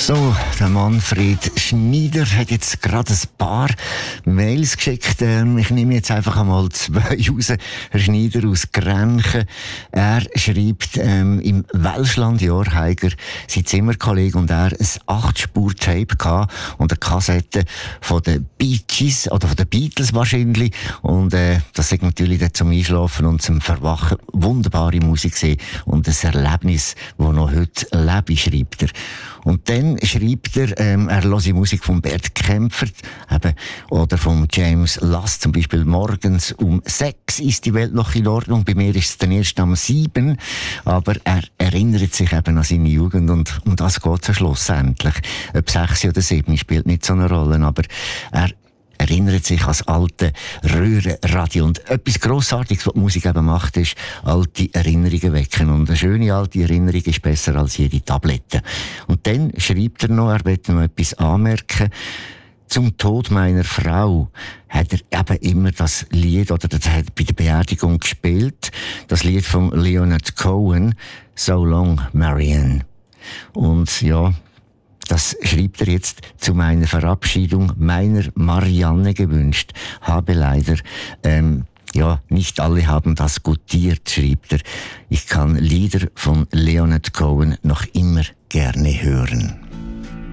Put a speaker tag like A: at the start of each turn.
A: So, der Manfred Schneider hat jetzt gerade ein paar Mails geschickt. Ich nehme jetzt einfach einmal 2 raus. Herr Schneider aus Grenchen. Er schreibt, im Welschlandjahr hat er sein Zimmerkollege und er ein 8-Spur-Tape gehabt und eine Kassette von den Bee Gees oder von den Beatles wahrscheinlich. Und das ist natürlich dann zum Einschlafen und zum Verwachen wunderbare Musik gewesen und ein Erlebnis, das noch heute lebe, schreibt er. Und dann schreibt er, er hört Musik von Bert Kaempfert, eben, oder von James Last, zum Beispiel morgens um 6 ist die Welt noch in Ordnung. Bei mir ist es dann erst um 7. Aber er erinnert sich eben an seine Jugend und um das geht es schlussendlich. Ob 6 oder 7 spielt nicht so eine Rolle, aber er erinnert sich an das alte Röhrenradio. Und etwas Grossartiges, was die Musik eben macht, ist alte Erinnerungen wecken. Und eine schöne alte Erinnerung ist besser als jede Tablette. Und dann schreibt er noch, er möchte noch etwas anmerken. Zum Tod meiner Frau hat er eben immer das Lied, oder das hat bei der Beerdigung gespielt, das Lied von Leonard Cohen, So Long, Marianne. Und ja, das schreibt er jetzt zu meiner Verabschiedung meiner Marianne gewünscht. Habe leider, nicht alle haben das gutiert, schreibt er. Ich kann Lieder von Leonard Cohen noch immer gerne hören.